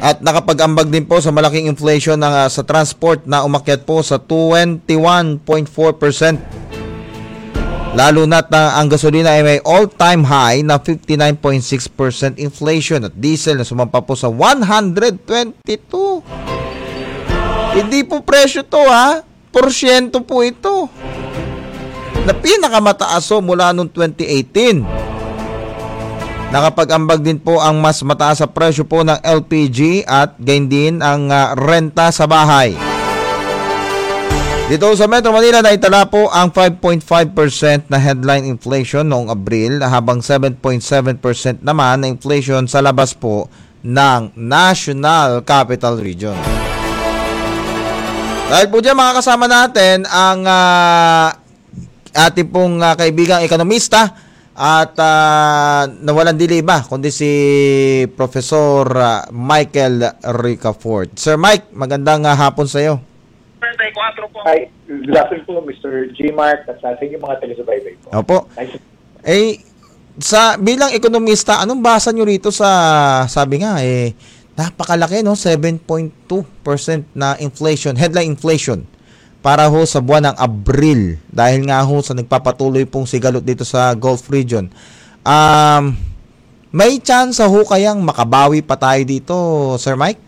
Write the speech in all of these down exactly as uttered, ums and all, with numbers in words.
At nakapag-ambag din po sa malaking inflation ng, uh, sa transport na umakyat po sa twenty-one point four percent. Lalo na't na ang gasolina ay may all-time high na fifty-nine point six percent inflation at diesel na sumampa po sa one hundred twenty-two. Hindi po presyo to ha, porsyento po ito. Na pinakamataas o mula noong twenty eighteen. Nakapag-ambag din po ang mas mataas sa presyo po ng L P G at gayon din ang uh, renta sa bahay. Dito sa Metro Manila naitala po ang five point five percent na headline inflation noong Abril habang seven point seven percent naman na inflation sa labas po ng National Capital Region. Dahil po dyan makakasama natin ang uh, ating pong uh, kaibigang ekonomista at uh, nawalan dili ba kundi si Professor uh, Michael Ricafort. Sir Mike, magandang uh, hapon sa iyo. Hi, good afternoon po Mister J. Mark at sa inyong mga taga-subaybay po. Opo. Nice. Eh, sa bilang ekonomista, anong basa nyo rito sa, sabi nga, eh, napakalaki, no? seven point two percent na inflation, headline inflation para ho sa buwan ng Abril dahil nga ho sa nagpapatuloy pong sigalot dito sa Gulf region. Um, may chance ho kayang makabawi pa tayo dito, Sir Mike?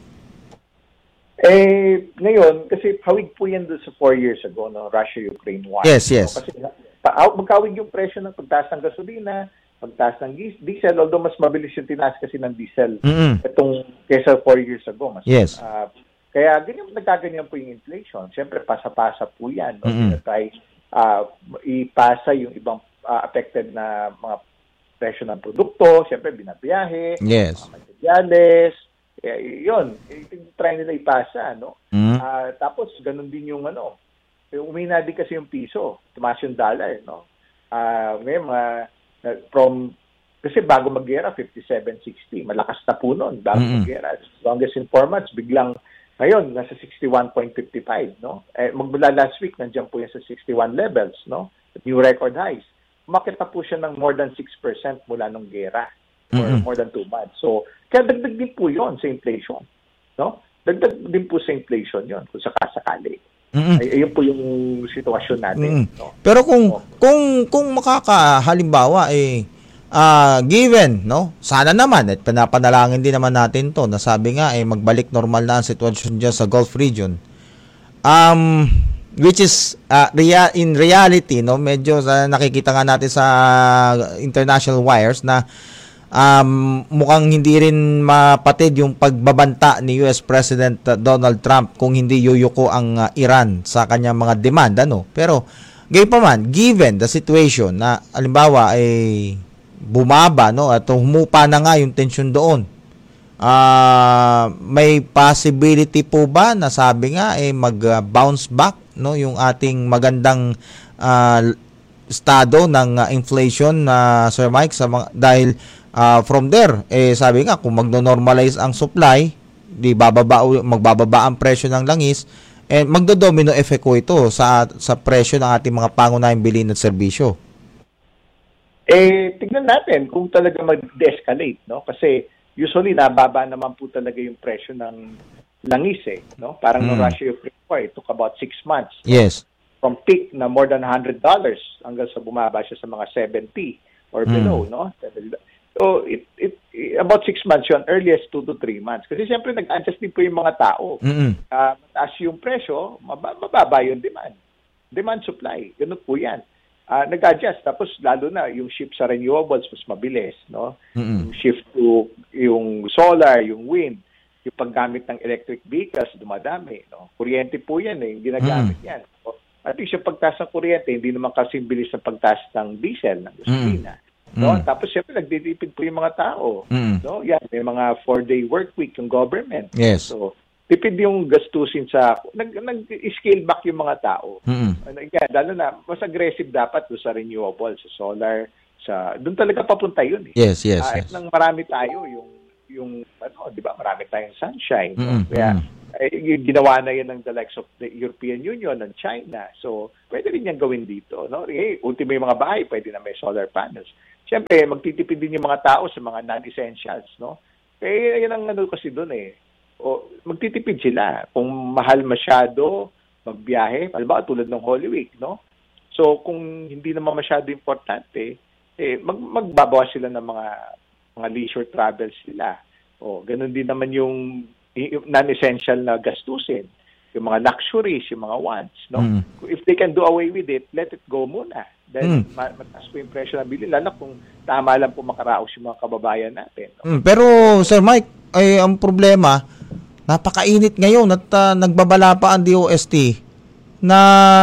Eh, ngayon, kasi hawig po yan doon sa four years ago, no? Russia-Ukraine war. Yes, yes. So, kasi pa, magkawig yung presyo ng pagtaas ng gasolina, pagtaas ng diesel, although mas mabilis yung tinaas kasi ng diesel Mm-mm. itong kesa four years ago. Mas, yes. Uh, kaya ganyan, nagkaganyan po yung inflation. Siyempre, pasa-pasa po yan. No? Try, uh, ipasa yung ibang uh, affected na mga presyo ng produkto. Siyempre, binabiyahe, yes. mga materials. Kaya yun, try nila ipasa. No? Mm-hmm. Uh, tapos, ganun din yung ano, umina din kasi yung piso. Tumaas yung dollar. No? Uh, may mga, uh, from, kasi bago mag-gera, fifty-seven sixty. Malakas na po nun. Bago mm-hmm. mag-gera. Longest in four months, biglang ngayon, nasa sixty-one point five five, no? Eh, magmula last week, nandiyan po yan sa sixty-one levels, no? New record highs. Umakit na po siya ng more than six percent mula nung gera for mm-hmm. more than two months. So, kaya dagdag din po yun sa inflation, no? Dagdag din po sa inflation yun, kung sakasakali. Mm-hmm. Ay, ayun po yung sitwasyon natin, mm-hmm. no? Pero kung, so, kung, kung makakahalimbawa, eh, Uh, given, no? Sana naman, at panapanalangin din naman natin to, na sabi nga, eh, magbalik normal na ang sitwasyon dyan sa Gulf region. Um, which is, uh, rea- in reality, no? Medyo uh, nakikita nga natin sa international wires na um, mukhang hindi rin mapatid yung pagbabanta ni U S President uh, Donald Trump kung hindi yuyuko ang uh, Iran sa kanyang mga demand, ano? Pero, gayon pa man, given the situation na, alimbawa, eh, bumaba, no, at humupa na nga yung tension doon. Uh, may possibility po ba na sabi nga eh mag-bounce uh, back, no, yung ating magandang uh, estado ng uh, inflation na uh, Sir Mike sa mga, dahil uh, from there eh sabi nga kung magno-normalize ang supply, di bababa magbababa ang presyo ng langis, eh magdo-domino effect ko ito sa sa presyo ng ating mga pangunahing bilhin at serbisyo. Eh, tignan natin kung talaga mag-de-escalate, no? Kasi usually nababa naman po talaga yung presyo ng langis, eh, no? Parang mm. no Russia-Ukraine war, it took about six months. Yes. From peak na more than one hundred dollars hanggang sa bumaba siya sa mga seventy or below, mm. no? So, it, it, about six months yun, earliest two to three months. Kasi siyempre nag-adjust din po yung mga tao. Mm-hmm. Uh, as yung presyo, mababa yung demand. Demand-supply, ganun po yan. Uh, nag-adjust. Tapos lalo na yung shift sa renewables mas mabilis, no? Mm-hmm. Yung shift to yung solar, yung wind, yung paggamit ng electric vehicles dumadami, no? Kuryente po yan eh, yung ginagamit mm-hmm. yan. So, at least yung pagtaas ng kuryente, hindi naman kasi bilis ng pagtaas ng diesel, ng gasolina. Mm-hmm. No? Tapos syempre nagtitipid po yung mga tao. Mm-hmm. No? Yan, may mga four-day work week yung government. Yes. So, tipid yung gastusin sa, nag, nag-scale back yung mga tao. Mm-hmm. Again, lalo na, mas aggressive dapat do sa renewable, sa solar, sa, doon talaga papunta yun eh. Yes, yes, uh, yes. Nang marami tayo, yung, yung, ano, di ba, marami tayong sunshine. Mm-hmm. No? Kaya, eh, ginawa na yan ng the likes of the European Union, ng China. So, pwede rin yan gawin dito. No? Eh, ultimo yung mga bahay, pwede na may solar panels. Siyempre, magtitipid din yung mga tao sa mga non-essentials, no? Eh, yan ang ano kasi doon eh. o magtitipid sila. Kung mahal masyado magbiyahe, halimbawa tulad ng Holy Week, no? So kung hindi naman masyado importante, eh mag magbabawas sila ng mga mga leisure travels nila. O ganun din naman yung, yung non-essential na gastusin, yung mga luxuries, yung mga wants, no? Mm. If they can do away with it, let it go muna. Dahil mm. mataas po yung presyo ng bili, lalo kung tama lang po makaraos yung mga kababayan natin. No? Mm. Pero Sir Mike, ay ang problema, napakainit ngayon at uh, nagbabala pa ang D O S T na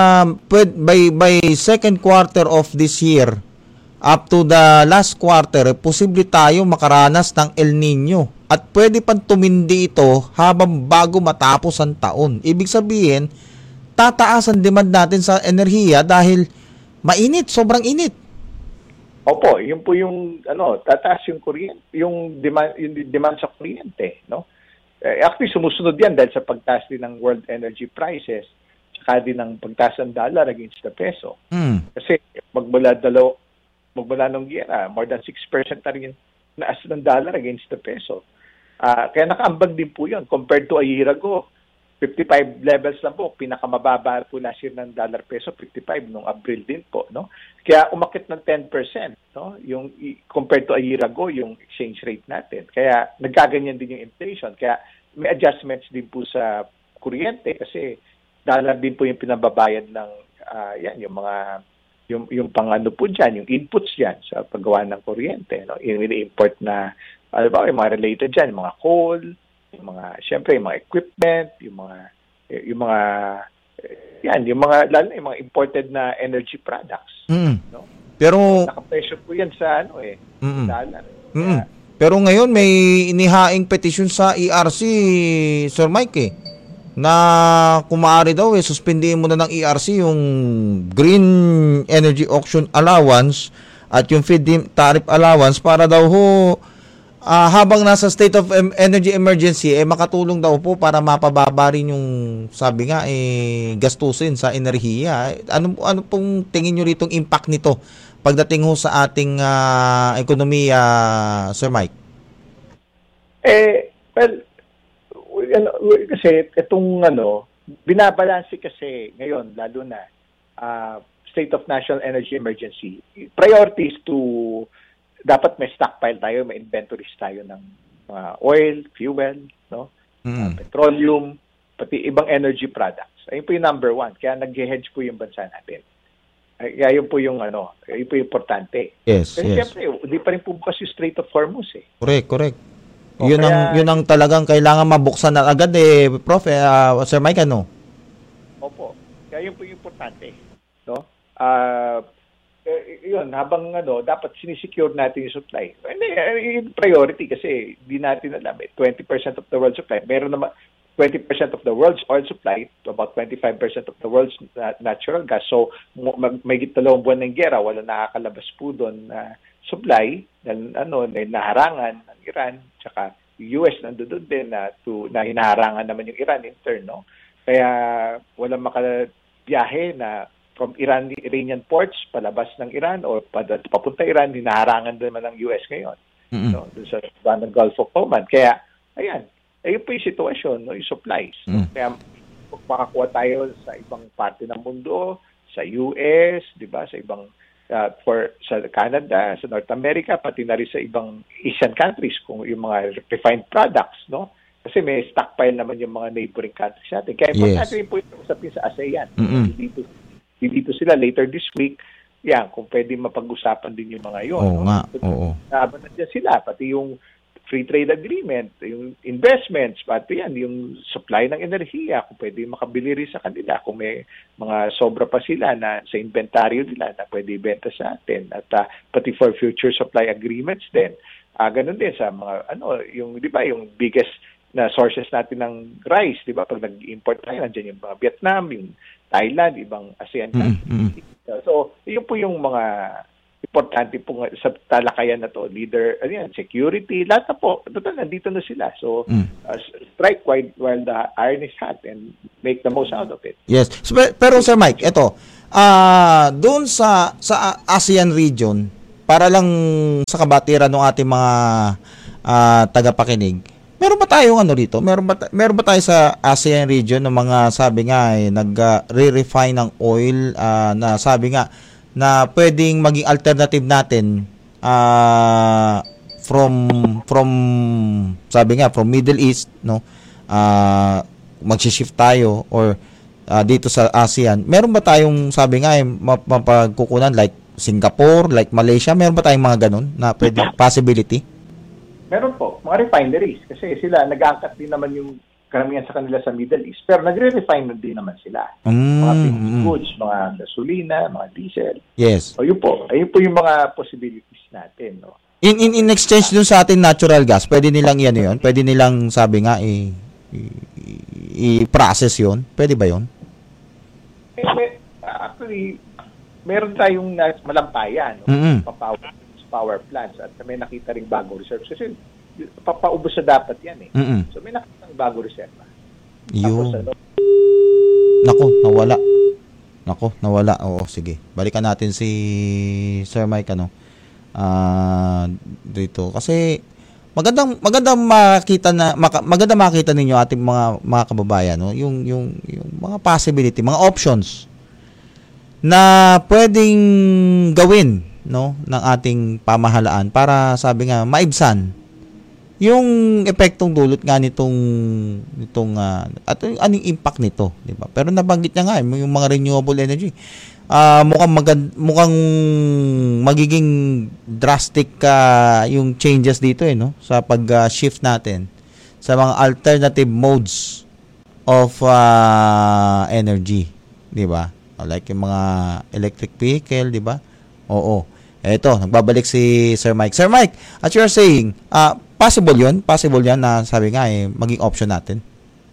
by by second quarter of this year up to the last quarter, posible tayo makaranas ng El Nino at pwede pang tumindi ito habang bago matapos ang taon. Ibig sabihin, tataas ang demand natin sa enerhiya dahil mainit, sobrang init. Opo, yun po yung ano, tataas yung kuryente, yung demand, yung demand sa kuryente, no? Eh, actually sumusunod yan dahil sa pagtaas din ng world energy prices, tsaka din ng pagtaas ng dollar against the peso. Mm. Kasi magmula dalaw, magmula nung giyera, more than six percent na rin naas ng dollar against the peso. Uh, kaya nakaambag din po yun compared to a year ago. fifty-five levels lang po, pinakamababa po last year ng dollar peso, fifty-five nung April din po, no? Kaya umakit ng ten percent, no? Yung compared to a year ago, yung exchange rate natin. Kaya nagkaganyan din yung inflation. Kaya may adjustments din po sa kuryente kasi dollar din po yung pinababayad ng uh, yan, yung mga yung yung pang-ano po diyan, yung inputs diyan sa paggawa ng kuryente, no? Yung ini-import na ano ba, yung mga related diyan, yung mga coal, yung mga syempre yung mga equipment, yung mga yung mga yan, yung mga lalo yung mga imported na energy products, mm. no? Pero naka-pressure po yan sa ano eh, mm-mm. dollar. Kaya, pero ngayon may inihaing petition sa E R C, Sir Mike, eh, na kung maaari daw, eh, suspindihin mo na ng E R C yung Green Energy Auction Allowance at yung feed-in tariff allowance para daw ho, uh, habang nasa state of em- energy emergency, eh, makatulong daw po para mapababa rin yung, sabi nga, eh, gastusin sa enerhiya. Ano, ano pong tingin nyo ritong impact nito pagdating ho sa ating uh, ekonomiya, Sir Mike? Eh, well, kasi itong ano, binabalanse kasi ngayon, lalo na uh, state of national energy emergency, priorities to dapat may stockpile tayo, may inventories tayo ng uh, oil, fuel, no, mm. uh, petroleum, pati ibang energy products. Ayun po yung number one. Kaya nag-hedge po yung bansa natin. Kaya yun po yung ano, yun po yung importante. Yes, kasi yes. siyempre, hindi pa rin po bukas yung Strait of Hormuz eh. Correct, correct. O, yun kaya, ang yun ang talagang kailangan mabuksan na agad eh, Prof, eh, uh, Sir Mike, ano? Opo. Kaya yun po yung importante, no? Ah, uh, yun, habang ano, dapat sinisecure natin yung supply. Hindi, yung priority kasi di natin alam eh, twenty percent of the world supply. Meron naman twenty percent of the world's oil supply, to about twenty-five percent of the world's natural gas. So, may dalawang buwan ng gera, wala nakakalabas po doon na supply, dahil ano, naharangan ng Iran, tsaka U S nandoon din na, to, na hinaharangan naman yung Iran in turn, no? Kaya walang makabiyahe na from Iran, Iranian ports, palabas ng Iran o papunta Iran, hinaharangan naman ng U S ngayon. Mm-hmm. No? Doon sa ng Gulf of Oman. Kaya, ayan, ayun po yung sitwasyon, no? Yung supplies. Mm-hmm. Kaya makakuha tayo sa ibang parte ng mundo, sa U S, di ba, sa ibang Uh, for sa Canada, sa North America, pati na rin sa ibang Asian countries kung yung mga refined products, no? Kasi may stockpile naman yung mga neighboring countries natin. Kaya importante rin po yung usapin sa ASEAN. Mm-hmm. Dito, dito sila later this week, yan, kung pwede mapag-usapan din yung mga yun. Oo no? nga, oo. Naaban na dyan sila, pati yung free trade agreement, yung investments, pati yan, yung supply ng enerhiya, kung pwede makabili rin sa kanila, kung may mga sobra pa sila na sa inventaryo nila na pwede ibenta sa atin, at uh, pati for future supply agreements din. Uh, ganun din sa mga, ano, yung, di ba, yung biggest na sources natin ng rice, di ba, pag nag-import tayo, nandiyan yung mga Vietnam, yung Thailand, ibang ASEAN countries. Mm-hmm. So, yun po yung mga importante po sa talakayan na to, leader, ano yan, security, lahat na po, total, nandito na sila. So, mm. uh, strike while, while the iron is hot and make the most out of it. Yes. So, pero Sir Mike, eto, uh, doon sa sa ASEAN region, para lang sa kabatiran ng ating mga uh, tagapakinig, Meron ba tayong ano rito? Meron ba, ta- meron ba tayo sa ASEAN region ng mga sabi nga eh, nag-re-refine ng oil ah, na sabi nga na pwedeng maging alternative natin ah, from from sabi nga from Middle East, no? Ah, magshi-shift tayo or ah, dito sa ASEAN. Meron ba tayong sabi nga eh, map- mapagkukunan like Singapore, like Malaysia? Meron ba tayong mga ganun na pwede possibility? Meron po, mga refineries. Kasi sila, nag-aangkat din naman yung karamihan sa kanila sa Middle East. Pero nagre-refine din naman sila. Mm, Mga finished mm. goods, mga gasolina, mga diesel. Yes. O yun po, ayun po yung mga possibilities natin. No? In in in exchange dun sa atin natural gas, pwede nilang yan 'yon. Pwede nilang sabi nga i i- i-process 'yon. Pwede ba 'yon? Eh, may, actually, meron tayong na- malampayan. No? Mm-mm. Papower, power plants. At may nakita ring bagong reserves. Kasi papaubos na dapat yan eh. Mm. So may nakita ring bagong reserva. Tapos Yun. ano, Nako, nawala. Nako, nawala. Oo, sige. Balikan natin si Sir Mike ano. Ah, dito kasi magandang magandang makita na maka, magandang makita ninyo ating mga mga kababayan no, yung yung yung mga possibility, mga options na pwedeng gawin no ng ating pamahalaan para sabi nga maibsan yung epektong dulot nga nitong nitong uh, at anong impact nito, di ba? Pero nabanggit niya nga yung mga renewable energy. Ah, uh, mukhang magand- mukhang magiging drastic uh, yung changes dito eh no sa pag-shift uh, natin sa mga alternative modes of uh, energy, di ba? Like yung mga electric vehicle, di ba? Oo. Eto, nagbabalik si Sir Mike. Sir Mike, as you're saying, uh, possible yun? Possible yan na sabi nga eh, maging option natin?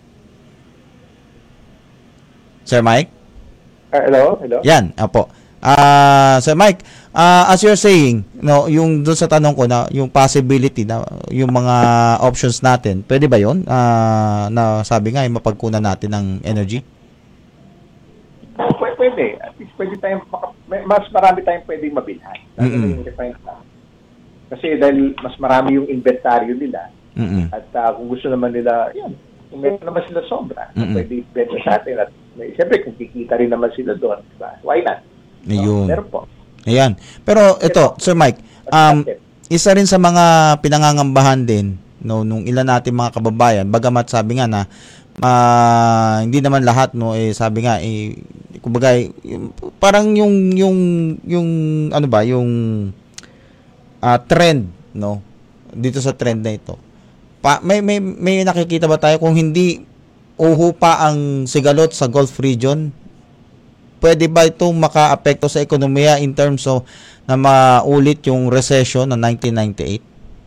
Sir Mike? uh, hello? Hello? Yan, apo. Ah, Sir Mike, uh, as you're saying, no, yung doon sa tanong ko na yung possibility na yung mga options natin, pwede ba yun? Uh, na sabi nga, eh, mapagkunan natin ng energy? Pwede, pwede. At least pwede tayong, maka- may- mas marami tayong pwedeng mabilhan. Lalo na yung refined na. Kasi dahil mas marami yung inventaryo nila, Mm-mm. at uh, kung gusto naman nila, yan, kung meron naman sila sobra, Mm-mm. pwede ibenta sa atin. At may, siyempre, kung kikita rin naman sila doon, diba? Why not? Ayun. So, meron po. Ayan. Pero ito, Sir Mike, um, isa rin sa mga pinangangambahan din no nung ilan natin mga kababayan, bagamat sabi nga na uh, hindi naman lahat no eh sabi nga eh kumbaga eh, parang yung yung yung ano ba yung uh, trend no dito sa trend na ito. Pa, may may may nakikita ba tayo kung hindi uhupa ang sigalot sa Gulf region? Pwede ba itong maka-apekto sa ekonomiya in terms of na maulit yung recession ng nineteen ninety-eight?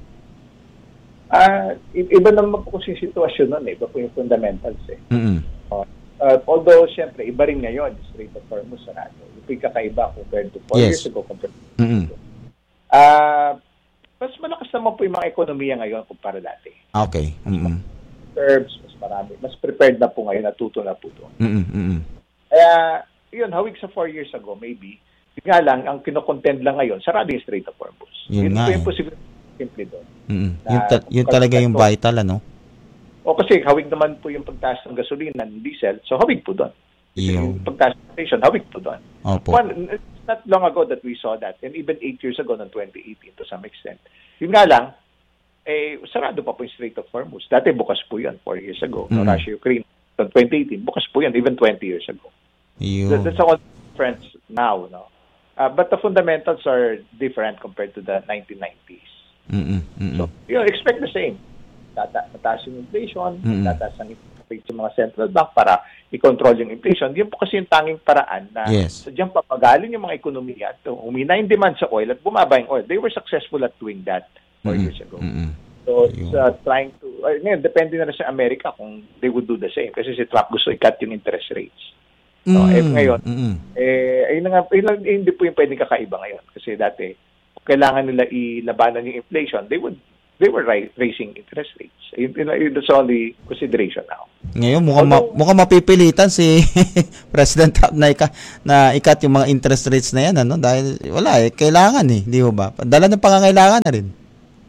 Ah, uh, iba naman po kasi yung sitwasyon nun eh. Iba po yung fundamentals eh. Mm-hmm. Uh, uh, although, siyempre, iba rin ngayon, Strait of Hormuz sarado. Ito yung kakaiba compared to four Yes. years ago. Compared to Mm-hmm. uh, mas malakas naman po yung mga ekonomiya ngayon kumpara dati. Okay. Mm-hmm. Curbs, mas marami. Mas prepared na po ngayon, natuto na po doon. Mm-hmm. Kaya, yun, hawig sa four years ago, maybe. Yun nga lang, ang kinocontend lang ngayon, sarado yung Strait of Hormuz. Yun yun nga po yung eh. posible simple doon. Mm-hmm. Na, Yun, ta- yun talaga yung vital, ano? O kasi hawig naman po yung pagtaas ng gasolina, ng diesel, so hawig po doon. Yung, Yung pagtaas ng station, hawig po doon. opo. One, it's not long ago that we saw that, and even eight years ago, ng twenty eighteen to some extent. Yun nga lang, eh, sarado pa po yung Strait of Hormuz. Dati bukas po yun, four years ago. Mm. No, Russia-Ukraine, noong twenty eighteen, bukas po yun, even twenty years ago. Yun. That, that's a difference now, no? Uh, but the fundamentals are different compared to the nineteen nineties. Mm-mm. Mm-mm. So, you know, expect the same. Tata mataas yung inflation, Mm-mm. tataas ang rate yung mga central bank para i-control yung inflation. Yun po kasi yung tanging paraan na Yes. sadyang papagaling yung mga ekonomiya at humina yung demand sa oil at bumaba yung oil. They were successful at doing that four Mm-mm. years ago. Mm-mm. So, it's uh, trying to, uh, ngayon, depende na rin sa Amerika kung they would do the same. Kasi si Trump gusto i-cut yung interest rates. So, eh, ngayon, Mm-mm. eh, ayun na nga, ayun lang, eh, hindi po yung pwedeng kakaiba ngayon. Kasi dati, kung kailangan nila ilabanan yung inflation, they would, they were ri- raising interest rates. Yun, yun, yun, that's only consideration now. Ngayon, mukhang, ma- Although- mukhang mapipilitan si President Trump na, ika- na ikat yung mga interest rates na yan, ano? Dahil wala eh, kailangan eh, di ba? Dala ng pangangailangan na rin.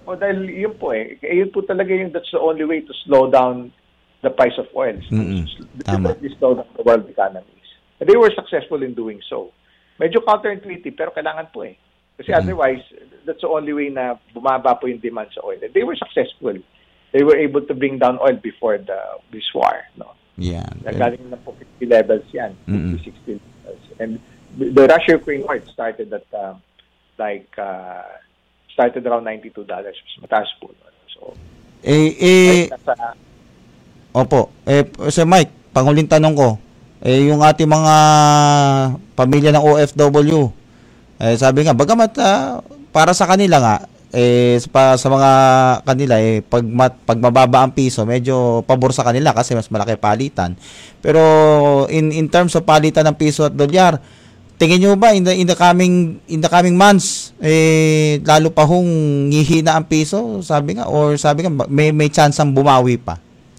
O dahil yun po eh, eh, yun po talaga yung that's the only way to slow down the price of oil. Mm-mm. Tama. To slow down the world economies. And they were successful in doing so. Medyo counterintuitive pero kailangan po eh. Kasi Mm-hmm. otherwise, that's the only way na bumaba po yung demand sa oil. And they were successful. They were able to bring down oil before the this war. No? Yeah. Nagaling na po fifty levels yan. Mm-mm. fifty, sixty levels. And the Russia-Ukraine war started at uh, like uh, started around ninety-two dollars. Mataas po. So, Eh, eh, nasa, opo. Eh, Sir Mike, panghuling tanong ko. Eh, yung ating mga pamilya ng O F W, eh, sabi nga, bagamat ah, para sa kanila nga, eh, pa, sa mga kanila, eh, pag, mat, pag mababa ang piso, medyo pabor sa kanila kasi mas malaki palitan. Pero, in, in terms of palitan ng piso at dolyar, tingin nyo ba in the, in the coming in the coming months eh lalo pa hong hihina ang piso, sabi nga, or sabi nga may may chance ang bumawi pa?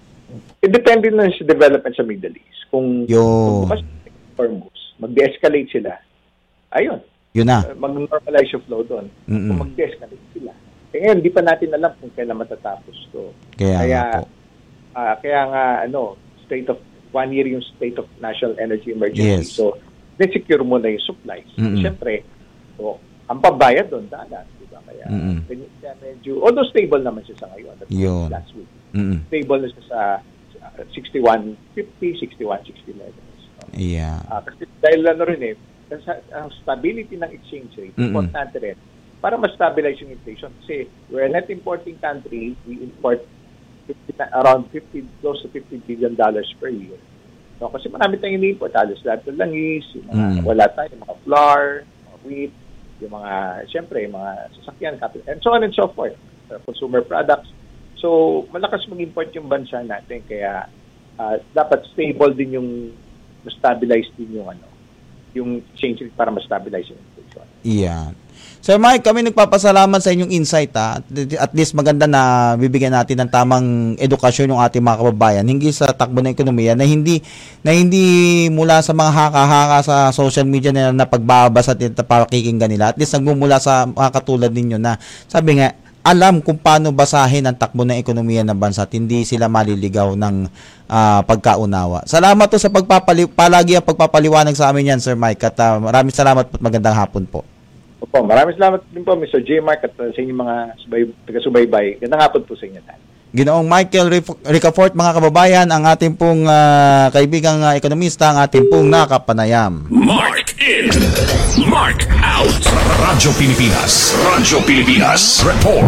it depende na sa development sa Middle East. Kung, Yo. kung bukas Hormuz, mag-de-escalate sila, ayun, Yun na. uh, mag-normalize yung flow doon. Mm-mm. Kung mag-de-escalate sila. Eh ngayon, hindi pa natin alam kung kailan matatapos to. Kaya, Kaya, nga po. ah, kaya nga, ano, state of, one year yung state of national energy emergency. Yes. So, secure mo na yung supplies. Mm-mm. Siyempre, so, ang pabayad doon, dalat. Diba? Kaya, Mm-mm. kaya medyo, although stable naman siya sa ngayon. That's Yun. last week. Mm-mm. Stable na siya sa uh, sixty-one fifty, sixty-one sixty levels. No? Yeah. Ah, kasi dahil ano rin eh, sa, ang stability ng exchange rate, Mm-mm. importante rin para ma-stabilize yung inflation. Kasi we're a net importing country, we import fifty, around fifty, close to fifty billion dollars per year. No, kasi marami tayong ini-import, halos lahat ng langis, yung mga, Mm. wala tayo, yung mga flour, mga wheat, yung mga, siyempre, yung mga sasakyan, capital, and so on and so forth, uh, consumer products. So, malakas mag-import yung bansa natin, kaya uh, dapat stable din yung, stabilize din yung ano, yung exchange rate para ma-stabilize yung inflation. Iyan. Sir Mike, kami nagpapasalamat sa inyong insight, ha. At least maganda na bibigyan natin ng tamang edukasyon yung ating mga kababayan hinggil sa takbo ng ekonomiya na hindi na hindi mula sa mga haka-haka sa social media na napagbabasa at napakikinggan nila. At least nagmumula sa mga katulad ninyo na sabi nga, alam kung paano basahin ang takbo ng ekonomiya ng bansa at hindi sila maliligaw ng ah, pagkaunawa. Salamat to sa pagpapali palagi ang pagpapaliwanag sa amin yan, Sir Mike. At ah, maraming salamat at magandang hapon po. Opo, maraming salamat din po, Mister J. Mark, at uh, sa inyong mga subay, taga-subaybay. Gandang hapon po sa inyo. Ginoong Michael Rif- Ricafort, mga kababayan, ang ating pong ah, kaibigang ah, ekonomista, ang ating pong nakapanayam. Mark in, Mark out. Radyo Pilipinas, Radyo Pilipinas, report.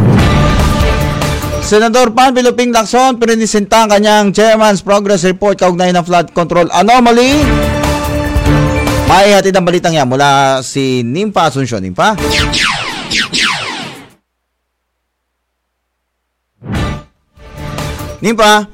Senador Pan Piluping Lacson, pinisinta ang kanyang Chairman's Progress Report kaugnay ng flood control anomaly. May hatid ang balitang yan mula si Nimpa Asuncion. Nimpa? Nimpa?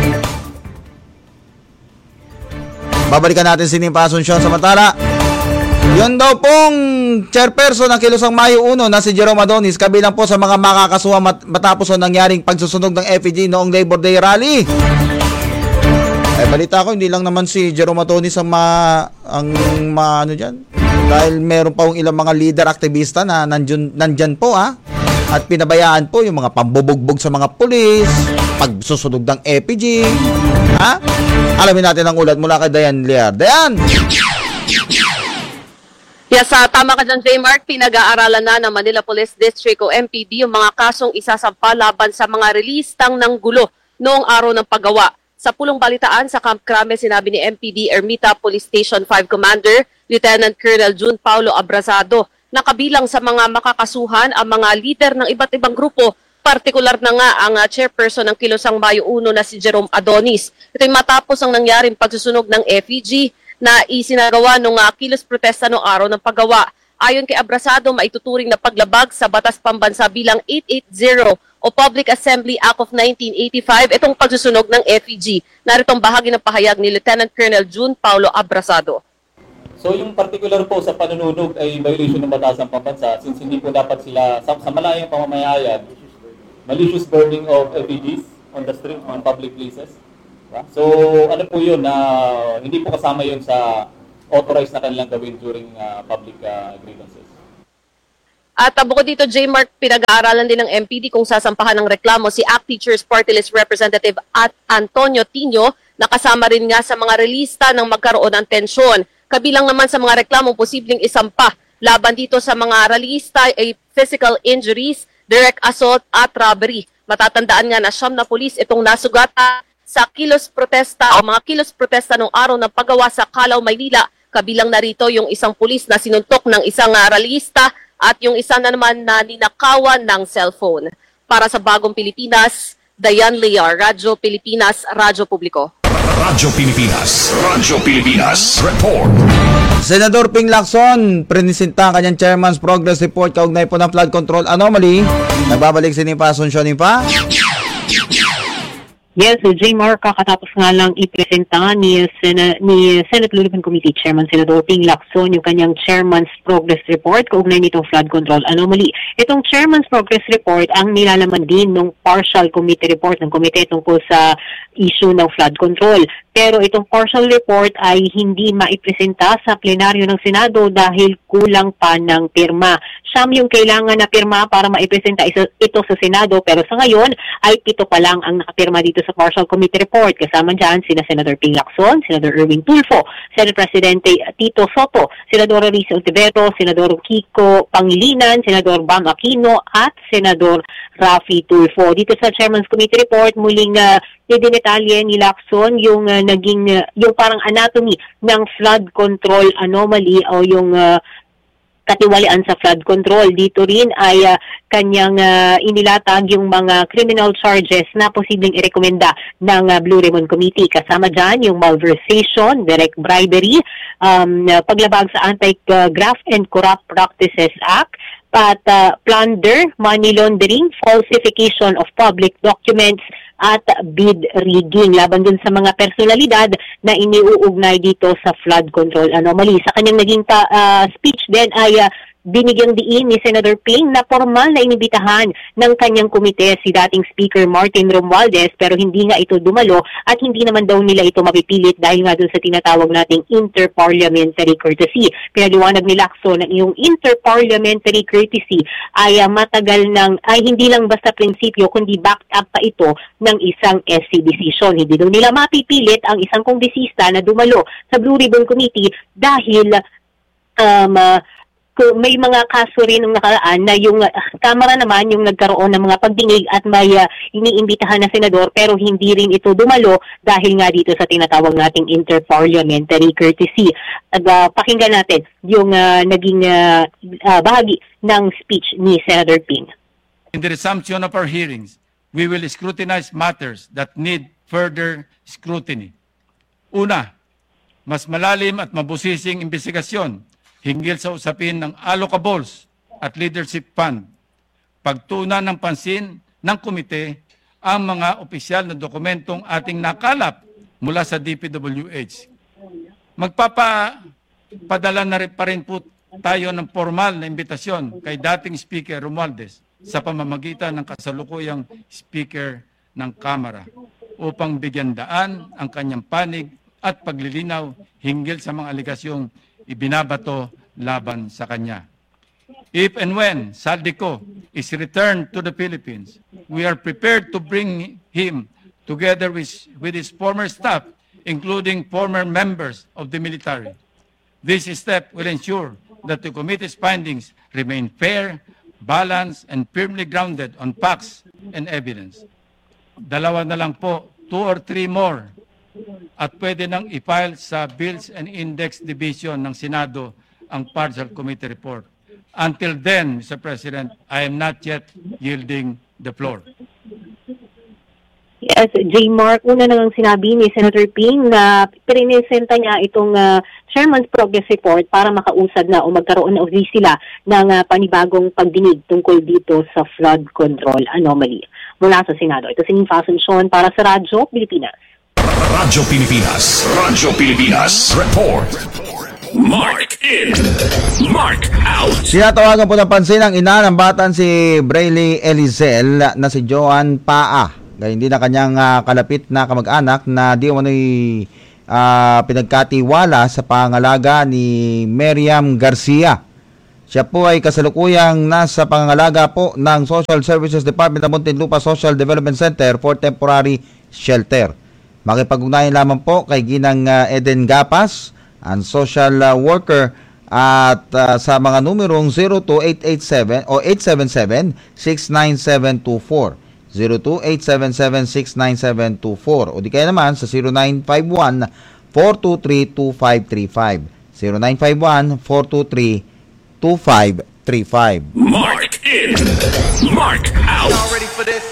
Babalikan natin si Nimpa Asuncion. Samantala, yun daw pong chairperson ng Kilusang Mayo uno na si Jerome Adonis kabilang po sa mga makakasuha mat- matapos ang nangyaring pagsusunog ng F E G noong Labor Day Rally. Eh, balita ko, hindi lang naman si Jerome Adonis ang ma, ang ma, ano dyan. Dahil meron pa yung ilang mga leader aktivista na nandyan, nandyan po, ha. At pinabayaan po yung mga pambubugbog sa mga pulis, pagsusunog ng F E G, ha. Alamin natin ang ulat mula kay Dayan Liar. Dayan! Yes, uh, tama ka dyan, J-Mark. Pinag-aaralan na ng Manila Police District o M P D yung mga kasong isasampa laban sa mga relistang ng gulo noong araw ng paggawa. Sa pulong balitaan sa Camp Crame, sinabi ni M P D Ermita Police Station five Commander Lieutenant Colonel June Paulo Abrazado na kabilang sa mga makakasuhan ang mga leader ng iba't ibang grupo, partikular na nga ang uh, chairperson ng Kilusang Mayo uno na si Jerome Adonis. Ito'y matapos ang nangyaring pagsusunog ng F E G na isinagawa ng uh, kilos protesta noong araw ng paggawa. Ayon kay Abrazado, maituturing na paglabag sa Batas Pambansa bilang eight eighty o Public Assembly Act of nineteen eighty-five itong pagsusunog ng F E G. Naritong bahagi ng pahayag ni Lieutenant Colonel June Paulo Abrazado. So yung particular po sa panununog ay violation ng batas ng pambansa since hindi po dapat sila sa, sa malayang pamamayayan, malicious burning of F E Gs on the street, on public places. So ano po yun na hindi po kasama yun sa authorized na kanilang gawin during uh, public uh, grievances. At uh, bukod dito, J. Mark, pinag-aaralan din ng M P D kung sasampahan ng reklamo si A C T Teachers Party List Representative at Antonio Tino, na kasama rin nga sa mga relista ng magkaroon ng tensyon. Kabilang naman sa mga reklamo posibleng isampa laban dito sa mga relista ay physical injuries, direct assault at robbery. Matatandaan nga na siyam na pulis itong nasugata sa kilos protesta o mga kilos protesta noong araw ng paggawa sa Calao, Maynila. Kabilang na rito yung isang pulis na sinuntok ng isang uh, relista at yung isa na naman na ninakawan ng cellphone. Para sa Bagong Pilipinas, Dayan Lear, Radyo Pilipinas, Radyo Publiko. Radyo Pilipinas, Radyo Pilipinas, report. Senador Ping Lacson, presenta ang kanyang Chairman's Progress Report kaugnay po ng flood control anomaly. Nagbabalik si Nipa Asuncion. Nipa? Yes, so J. Mark, kakatapos nga lang ipresenta ni, Sen- ni Senate Blue Ribbon Committee Chairman Senador Ping Lacson yung kanyang Chairman's Progress Report kaugnay nitong flood control anomaly. Itong Chairman's Progress Report ang nilalaman din ng partial committee report ng komite tungkol sa issue ng flood control. Pero itong partial report ay hindi maipresenta sa plenaryo ng Senado dahil kulang pa ng pirma. Siyam yung kailangan na pirma para maipresenta ito sa Senado, pero sa ngayon ay pito pa lang ang nakapirma dito sa partial committee report. Kasama dyan sina Senator Ping Lacson, Senator Erwin Tulfo, Senate Presidente Tito Soto, Senador Risa Ontiveros, Senador Kiko Pangilinan, Senador Bam Aquino at Senador Rafi Tulfo. Dito sa Chairman's Committee Report, muling uh, dinetalye ni Lacson yung uh, naging uh, yung parang anatomy ng flood control anomaly o yung uh, katiwalian sa flood control. Dito rin ay uh, kanyang uh, inilatag yung mga criminal charges na posibleng irekomenda ng uh, Blue Ribbon Committee. Kasama dyan yung malversation, direct bribery, um, paglabag sa Anti-Graft and Corrupt Practices Act, at uh, plunder, money laundering, falsification of public documents, at bid rigging laban dun sa mga personalidad na iniuugnay dito sa flood control anomaly. Sa kanyang naging ta, uh, speech din ay uh, binigyang diin ni Senator Ping na formal na inibitahan ng kanyang komite si dating Speaker Martin Romualdez, pero hindi nga ito dumalo at hindi naman daw nila ito mapipilit dahil nga dun sa tinatawag nating interparliamentary courtesy. Pinaliwanag ni Lacson na yung interparliamentary courtesy ay uh, matagal ng, ay hindi lang basta prinsipyo kundi backed up pa ito ng isang S C decision. Hindi daw nila mapipilit ang isang kongresista na dumalo sa Blue Ribbon Committee dahil um, uh, may mga kaso rin nung nakaraan na yung uh, Kamara naman yung nagkaroon ng mga pagdinig at may uh, iniimbitahan na senador pero hindi rin ito dumalo dahil nga dito sa tinatawag nating interparliamentary courtesy. At uh, pakinggan natin yung uh, naging uh, uh, bahagi ng speech ni Senator Ping. In the resumption of our hearings, we will scrutinize matters that need further scrutiny. Una, mas malalim at mabusising investigasyon hinggil sa usapin ng allocables at leadership fund. Pagtuunan ng pansin ng komite ang mga opisyal na dokumentong ating nakalap mula sa D P W H. Magpapadala na rin pa rin po tayo ng formal na imbitasyon kay dating Speaker Romualdez sa pamamagitan ng kasalukuyang Speaker ng Kamara upang bigyan daan ang kanyang panig at paglilinaw hinggil sa mga aligasyong ibinabato laban sa kanya. If and when Saldico is returned to the Philippines, we are prepared to bring him together with, with his former staff, including former members of the military. This step will ensure that the committee's findings remain fair, balanced, and firmly grounded on facts and evidence. Dalawa na lang po, two or three more, at pwede nang i-file sa Bills and Index Division ng Senado ang partial committee report. Until then, Mister President, I am not yet yielding the floor. Yes, J. Mark, una nang sinabi ni Senator Ping na pinipresenta niya itong uh, Chairman's Progress Report para makausad na o magkaroon na uli sila ng uh, panibagong pagdinig tungkol dito sa flood control anomaly. Mula sa Senado, ito si Nifa Asuncion para sa Radyo Pilipinas. Radyo Pilipinas, Radyo Pilipinas, report. Mark in, Mark out. Sinatawagan po ng pansin ang ina ng batan si Brayley Elizel na si Joan Paa. Gayun din na kanyang uh, kalapit na kamag-anak na di umano'y uh, pinagkatiwala sa pangalaga ni Miriam Garcia. Siya po ay kasalukuyang nasa pangangalaga po ng Social Services Department ng Muntinlupa Social Development Center for Temporary Shelter. Makipag-ugnayan lamang po kay Ginang uh, Eden Gapas, ang social uh, worker, at uh, sa mga numerong zero two eight eight seven o eight seven seven six nine seven two four, zero two eight seven seven six nine seven two four, o di kaya naman sa zero nine five one four two three two five three five, zero nine five one four two three two five three five. Mark in, Mark out. Y'all ready for this?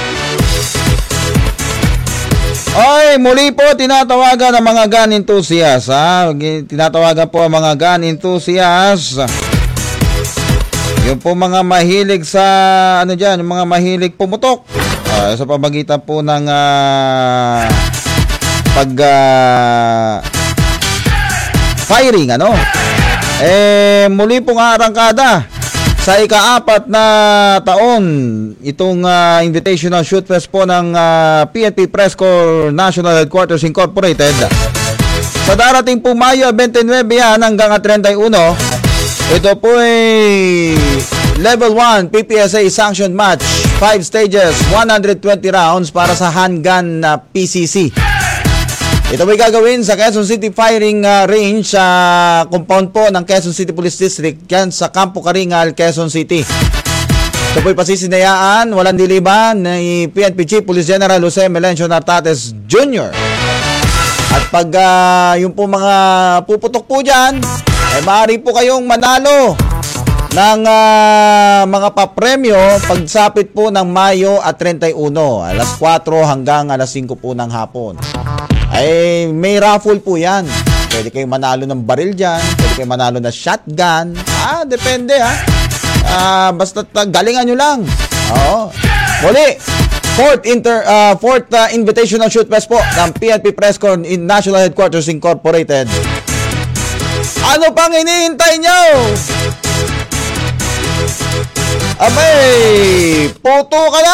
Ay, muli po tinatawagan ang mga gun enthusiasts, ha? Tinatawagan po ang mga gun enthusiasts. Yung po mga mahilig sa, ano dyan, yung mga mahilig pumutok. Uh, sa pamagitan po ng uh, pag uh, firing, ano? Eh, muli pong arangkada sa ika-apat na taon itong uh, Invitational Shoot Fest po ng uh, P N P Press Corps National Headquarters Incorporated. Sa darating po Mayo twenty-nine yan hanggang thirty-one, ito po ay Level one P P S A Sanctioned Match, five stages, one hundred twenty rounds para sa handgun na uh, P C C. Ito ay gagawin sa Quezon City Firing uh, Range sa uh, compound po ng Quezon City Police District, yan sa Campo Karingal, Quezon City. Ito po'y pasisinayaan, walang diliban ni P N P Chief Police General Jose Melencio Nartates Junior At pag uh, yung po mga puputok po dyan, eh maaari po kayong manalo ng uh, mga papremyo pagsapit po ng Mayo at thirty-one, alas kwatro hanggang alas singko po ng hapon. Ay may raffle po yan. Pwede kayong manalo ng baril dyan, pwede kayong manalo ng shotgun. Ah, depende ha. Ah, basta uh, galingan nyo lang. Oo. Muli, fourth inter uh, fourth uh, Invitational Shoot Fest po ng P N P Press Corps in National Headquarters Incorporated. Ano pang hinihintay nyo? Abay, puto ka na!